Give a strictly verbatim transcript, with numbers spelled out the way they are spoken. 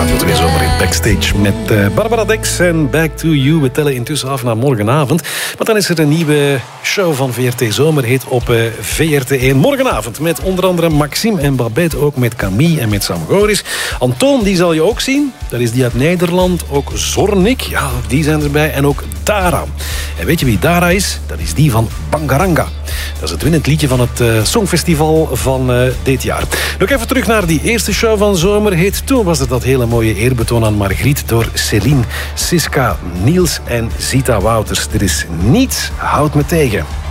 Radio twee Zomer in Backstage met uh, Barbara Dex en Back to You. We tellen intussen af naar morgenavond. Want dan is er een nieuwe show van V R T Zomer, heet op uh, V R T één. Morgenavond met onder andere Maxime en Babette, ook met Camille en met Sam Goris. Antoon, die zal je ook zien. Dat is die uit Nederland. Ook Zornik, ja, die zijn erbij. En ook Dara. En weet je wie Dara is? Dat is die van Bangaranga. Dat is het winnend liedje van het uh, Songfestival van uh, dit jaar. Nog even terug naar die eerste show van Zomer. Heet, toen was er dat hele mooie eerbetoon aan Margriet door Céline, Siska, Niels en Zita Wouters. Er is niets, houdt me tegen.